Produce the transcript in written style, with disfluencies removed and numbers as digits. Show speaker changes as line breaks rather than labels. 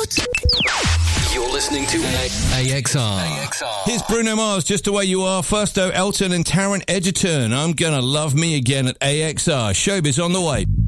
You're listening to AXR.
Here's Bruno Mars, Just the Way You Are. First, though, Elton and Taron Egerton. I'm Gonna Love Me Again at AXR. Showbiz on the way.